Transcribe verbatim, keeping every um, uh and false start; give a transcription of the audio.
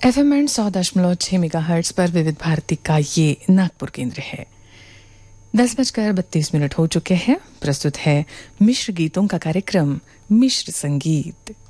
F M and सौ दशमलव छः मेगा हर्ट्स पर विविध भारती का ये नागपुर केंद्र है। दस बजकर बत्तीस मिनट हो चुके हैं। प्रस्तुत है मिश्र गीतों का कार्यक्रम मिश्र संगीत।